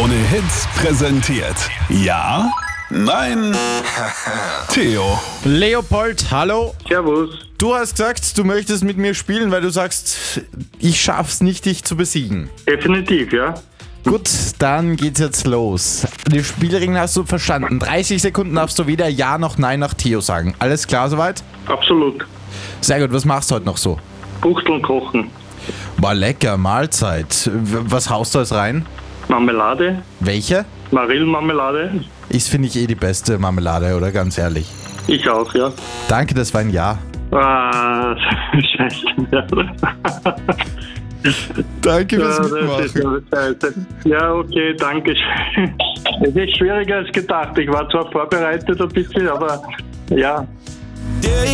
Krone Hits präsentiert. Ja? Nein? Theo. Leopold, hallo. Servus. Du hast gesagt, du möchtest mit mir spielen, weil du sagst, ich schaff's nicht, dich zu besiegen. Definitiv, ja. Gut, dann geht's jetzt los. Die Spielregeln hast du verstanden. 30 Sekunden darfst du weder Ja noch Nein nach Theo sagen. Alles klar soweit? Absolut. Sehr gut, was machst du heute noch so? Buchteln kochen. War lecker, Mahlzeit. Was haust du alles rein? Marmelade. Welche? Marillenmarmelade. Ich finde ich die beste Marmelade, oder? Ganz ehrlich. Ich auch, ja. Danke, das war ein Ja. Ah, scheiße. Danke fürs Ja, das ist Mitmachen. scheiße. Ja, okay, danke schön. Es ist schwieriger als gedacht. Ich war zwar vorbereitet ein bisschen, aber ja.